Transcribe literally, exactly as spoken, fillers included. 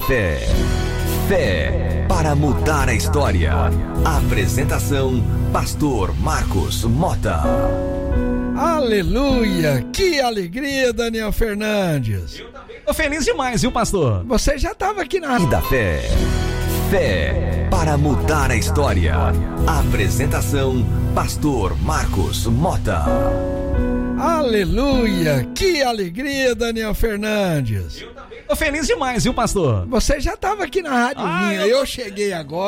Fé. Fé para mudar a história. Apresentação: Pastor Marcos Mota. Aleluia! Que alegria, Daniel Fernandes. Eu também tô feliz demais, viu, pastor? Você já estava aqui na... E da Fé. Fé para mudar a história. Apresentação: Pastor Marcos Mota. Aleluia! Que alegria, Daniel Fernandes. Eu também tô feliz demais, viu, pastor? Você já estava aqui na rádio Ah, minha, eu... eu cheguei agora.